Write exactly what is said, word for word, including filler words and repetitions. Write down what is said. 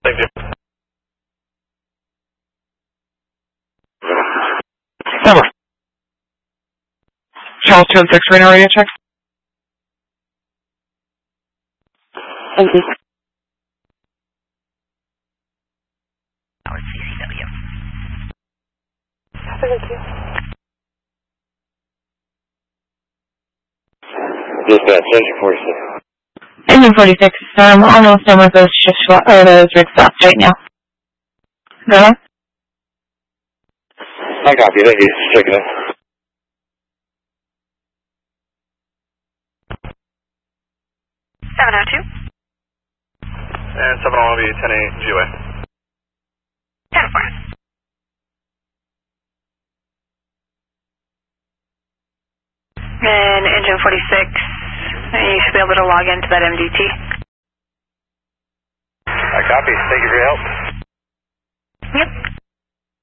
Thank you. Number. Charles two and six, radar radio check. Thank you. Thank you. Dispatch, engine forty-six. Engine forty-six, um, we're almost done with those shift swap, or those rig stops right now. Go ahead. I copy, thank you. Just checking in. seven oh two. And seven oh one will be ten eight G way. ten four. And engine forty-six, you should be able to log into that M D T. I copy. Thank you for your help.